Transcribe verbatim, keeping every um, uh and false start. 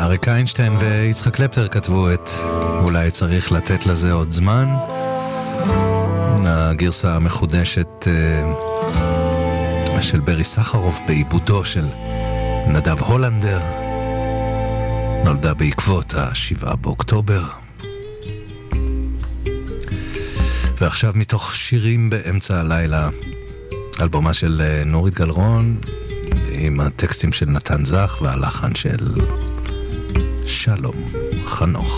אריק איינשטיין ויצחק קלפטר כתבו את אולי צריך לתת לזה עוד זמן. הגרסה המחודשת של ברי סחרוף בעיבודו של נדב הולנדר נולדה בעקבות השבעה באוקטובר. ועכשיו מתוך שירים באמצע הלילה, אלבומה של נורית גלרון עם הטקסטים של נתן זך והלחן של שלום חנוך.